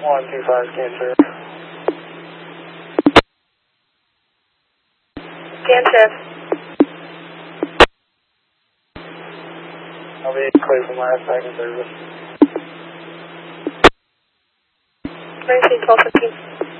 125 Kansas. Kansas. I'll be clear for my second service. Emergency 1215.